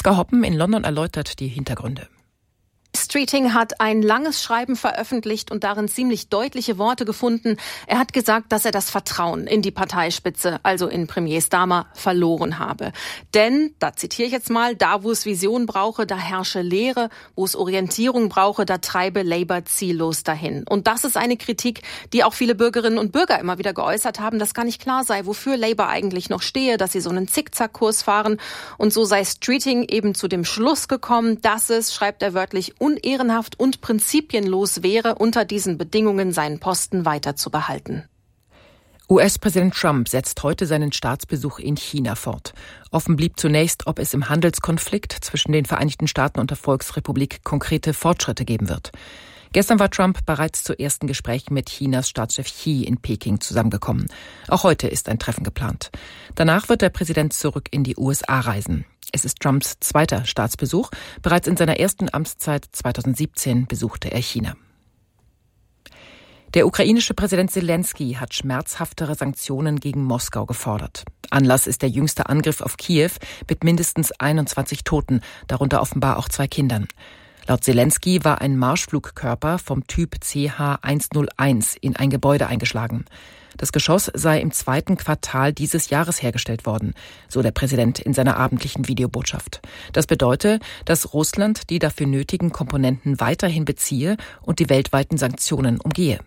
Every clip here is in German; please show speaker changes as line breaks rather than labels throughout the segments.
Ansgar Hoppen in London erläutert die Hintergründe.
Streeting hat ein langes Schreiben veröffentlicht und darin ziemlich deutliche Worte gefunden. Er hat gesagt, dass er das Vertrauen in die Parteispitze, also in Premier Starmer, verloren habe. Denn, da zitiere ich jetzt mal, da wo es Vision brauche, da herrsche Leere, wo es Orientierung brauche, da treibe Labour ziellos dahin. Und das ist eine Kritik, die auch viele Bürgerinnen und Bürger immer wieder geäußert haben, dass gar nicht klar sei, wofür Labour eigentlich noch stehe, dass sie so einen Zickzackkurs fahren. Und so sei Streeting eben zu dem Schluss gekommen, dass es, schreibt er wörtlich, unehrenhaft und prinzipienlos wäre, unter diesen Bedingungen seinen Posten weiter zu behalten.
US-Präsident Trump setzt heute seinen Staatsbesuch in China fort. Offen blieb zunächst, ob es im Handelskonflikt zwischen den Vereinigten Staaten und der Volksrepublik konkrete Fortschritte geben wird. Gestern war Trump bereits zu ersten Gesprächen mit Chinas Staatschef Xi in Peking zusammengekommen. Auch heute ist ein Treffen geplant. Danach wird der Präsident zurück in die USA reisen. Es ist Trumps zweiter Staatsbesuch. Bereits in seiner ersten Amtszeit 2017 besuchte er China. Der ukrainische Präsident Selenskyj hat schmerzhaftere Sanktionen gegen Moskau gefordert. Anlass ist der jüngste Angriff auf Kiew mit mindestens 21 Toten, darunter offenbar auch 2 Kindern. Laut Selenskyj war ein Marschflugkörper vom Typ CH-101 in ein Gebäude eingeschlagen. Das Geschoss sei im 2. Quartal dieses Jahres hergestellt worden, so der Präsident in seiner abendlichen Videobotschaft. Das bedeutet, dass Russland die dafür nötigen Komponenten weiterhin beziehe und die weltweiten Sanktionen umgehe.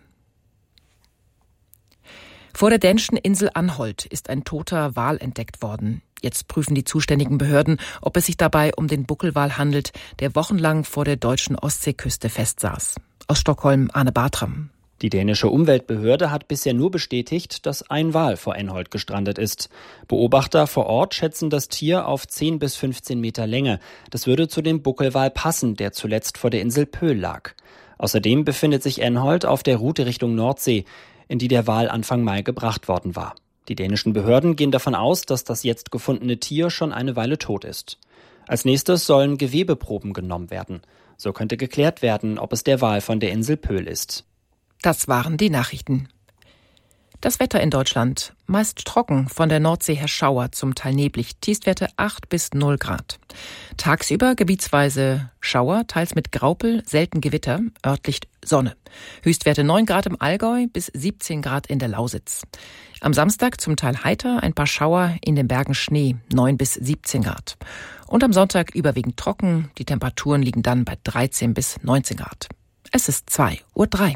Vor der dänischen Insel Anholt ist ein toter Wal entdeckt worden. Jetzt prüfen die zuständigen Behörden, ob es sich dabei um den Buckelwal handelt, der wochenlang vor der deutschen Ostseeküste festsaß. Aus Stockholm, Arne Bartram.
Die dänische Umweltbehörde hat bisher nur bestätigt, dass ein Wal vor Anholt gestrandet ist. Beobachter vor Ort schätzen das Tier auf 10 bis 15 Meter Länge. Das würde zu dem Buckelwal passen, der zuletzt vor der Insel Pöhl lag. Außerdem befindet sich Anholt auf der Route Richtung Nordsee, in die der Wal Anfang Mai gebracht worden war. Die dänischen Behörden gehen davon aus, dass das jetzt gefundene Tier schon eine Weile tot ist. Als nächstes sollen Gewebeproben genommen werden. So könnte geklärt werden, ob es der Wal von der Insel Pöhl ist.
Das waren die Nachrichten. Das Wetter in Deutschland. Meist trocken, von der Nordsee her Schauer, zum Teil neblig, Tiefstwerte 8 bis 0 Grad. Tagsüber gebietsweise Schauer, teils mit Graupel, selten Gewitter, örtlich Sonne. Höchstwerte 9 Grad im Allgäu bis 17 Grad in der Lausitz. Am Samstag zum Teil heiter, ein paar Schauer, in den Bergen Schnee, 9 bis 17 Grad. Und am Sonntag überwiegend trocken, die Temperaturen liegen dann bei 13 bis 19 Grad. Es ist 2:03 Uhr.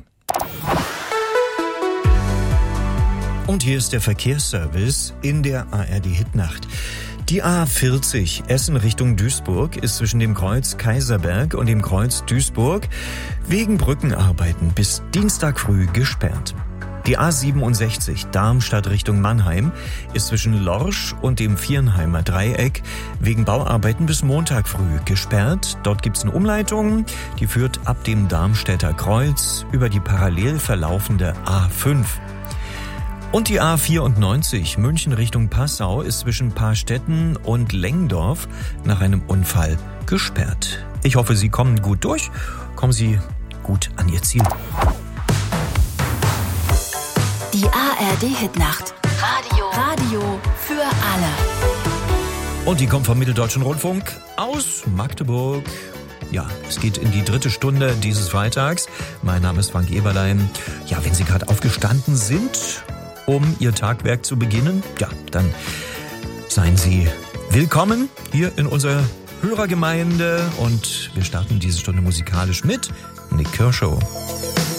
Und hier ist der Verkehrsservice in der ARD-Hitnacht. Die A40 Essen Richtung Duisburg ist zwischen dem Kreuz Kaiserberg und dem Kreuz Duisburg wegen Brückenarbeiten bis Dienstag früh gesperrt. Die A67 Darmstadt Richtung Mannheim ist zwischen Lorsch und dem Viernheimer Dreieck wegen Bauarbeiten bis Montag früh gesperrt. Dort gibt's eine Umleitung, die führt ab dem Darmstädter Kreuz über die parallel verlaufende A5. Und die A94 München Richtung Passau ist zwischen Paarstetten und Lengdorf nach einem Unfall gesperrt. Ich hoffe, Sie kommen gut durch, kommen Sie gut an Ihr Ziel.
Die ARD-Hitnacht. Radio für alle.
Und die kommt vom Mitteldeutschen Rundfunk aus Magdeburg. Ja, es geht in die 3. Stunde dieses Freitags. Mein Name ist Frank Eberlein. Ja, wenn Sie gerade aufgestanden sind, um Ihr Tagwerk zu beginnen, ja, dann seien Sie willkommen hier in unserer Hörergemeinde. Und wir starten diese Stunde musikalisch mit Nick Kershaw.